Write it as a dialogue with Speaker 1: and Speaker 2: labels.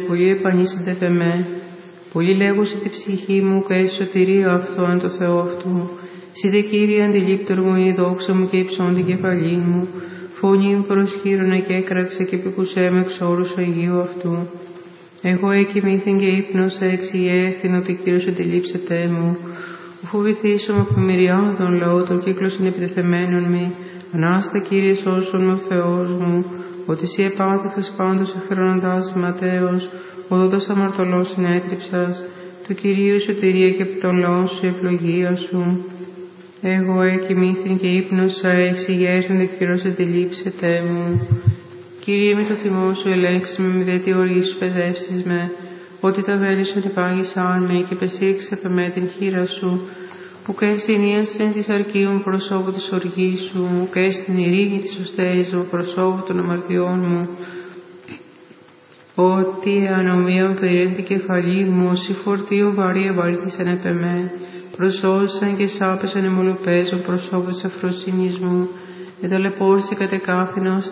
Speaker 1: πολύ επανήσετε φεμέ, πολύ λέγουσε τη ψυχή μου και η σωτηρία αυτό εν το Θεό αυτού. Σιδε Κύριε αντιλήπτορ μου η δόξα μου και υψών την κεφαλή μου, φωνή μου προσχύρωνε και έκραξε και πικουσέ με εξ όρους Αγίου αυτού. Εγώ εκοιμήθην και ύπνωσα εξηγέθην ότι Κύριος αντιλήψετε μου. Φοβηθήσω από μυριάδων λαό των κύκλωσιν επιτεθεμένων μη. Ανάστα Κύριε σώσον με ο Θεός μου, ότι σύ επάθησας πάντως εχθροναντάς ματέως, οδόντας αμαρτωλός συνέτριψας, του Κυρίου σωτηρία και από τον λαό σου ευλογία σου. Εγώ εκοιμήθην και ύπνωσα, εξηγέθην δε Κύριος αντιλήψετε μου. Κύριε, με το θυμό σου ελέγξεις με, μη δε τι οργή σου παιδεύσεις με, ότι τα βέλη σου υπάγησαν με και πεσήξε με την χείρα σου, που και στην ίασεν της αρκείου προσώπου της οργής σου, και στην ειρήνη της ουστέης μου προσώπου των αμαρτιών μου, ότι ανομίων περίεν την κεφαλή μου, όσοι φορτίων βαρύ ευαρύθησαν επ' εμέ, προσώσαν και σάπεσαν εμολοπέζων προσώπου της αφροσύνης μου, εταλαιπώρησε κατεκάφθηνος